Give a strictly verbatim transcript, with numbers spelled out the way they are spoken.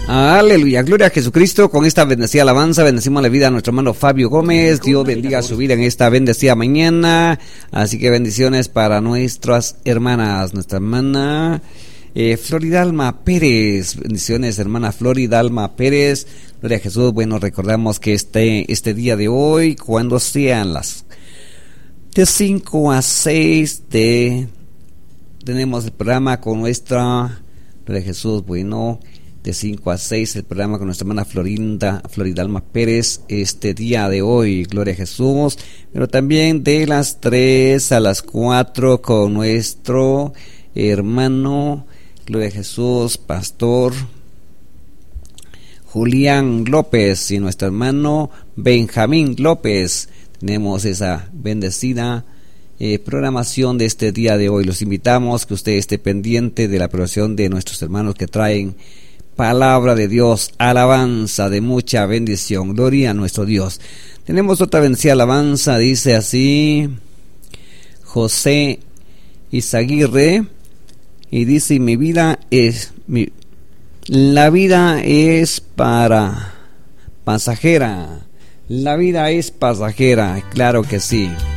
Aleluya, gloria a Jesucristo. Con esta bendecida alabanza bendecimos la vida a nuestro hermano Fabio Gómez. Dios bendiga su vida en esta bendecida mañana. Así que bendiciones para nuestras hermanas. Nuestra hermana eh, Floridalma Pérez. Bendiciones, hermana Floridalma Pérez. Gloria a Jesús. Bueno, recordamos que este, este día de hoy, cuando sean las de cinco a seis de... tenemos el programa con nuestra... Gloria a Jesús, bueno... de cinco a seis el programa con nuestra hermana Florinda, Floridalma Pérez este día de hoy, gloria a Jesús, pero también de las tres a las cuatro con nuestro hermano, gloria a Jesús, pastor Julián López y nuestro hermano Benjamín López. Tenemos esa bendecida eh, programación de este día de hoy. Los invitamos que usted esté pendiente de la programación de nuestros hermanos que traen palabra de Dios, alabanza de mucha bendición, gloria a nuestro Dios. Tenemos otra bendecida alabanza, dice así José Izaguirre, y dice: mi vida es, mi, la vida es para pasajera, la vida es pasajera, claro que sí.